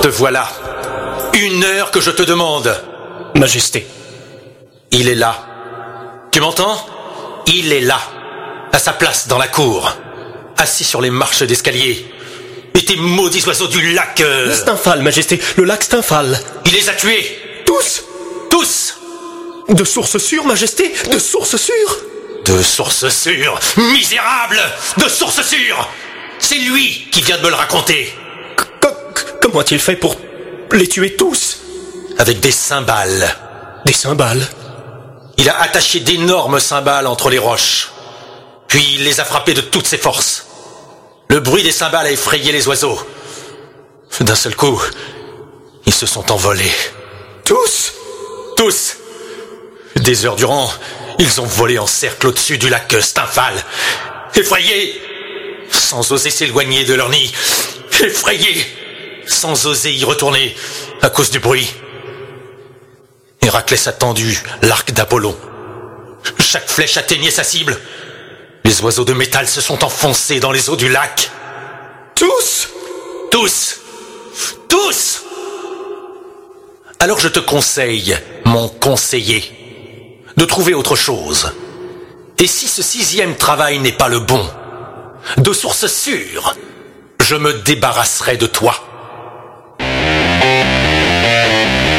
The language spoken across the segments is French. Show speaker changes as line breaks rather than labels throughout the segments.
Te voilà. 1 heure que je te demande.
Majesté.
Il est là. Tu m'entends? Il est là. À sa place dans la cour. Assis sur les marches d'escalier. Et tes maudits oiseaux du lac...
Stymphale, Majesté. Le lac Stymphale.
Il les a tués.
Tous?
Tous.
De source sûre, Majesté? De source sûre?
De source sûre. Misérable. De source sûre. C'est lui qui vient de me le raconter.
Comment a-t-il fait pour les tuer tous?
Avec des cymbales.
Des cymbales?
Il a attaché d'énormes cymbales entre les roches. Puis il les a frappés de toutes ses forces. Le bruit des cymbales a effrayé les oiseaux. D'un seul coup, ils se sont envolés.
Tous?
Tous. Des heures durant, ils ont volé en cercle au-dessus du lac Stymphale. Effrayés, sans oser s'éloigner de leur nid. Effrayés, sans oser y retourner à cause du bruit. Héraclès a tendu l'arc d'Apollon. Chaque flèche atteignait sa cible. Les oiseaux de métal se sont enfoncés dans les eaux du lac.
Tous?
Tous. Tous. Alors je te conseille, mon conseiller, de trouver autre chose. Et si ce 6e travail n'est pas le bon, de source sûre, je me débarrasserai de toi.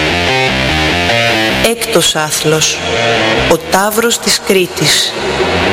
Έκτος άθλος, ο Ταύρος της Κρήτης.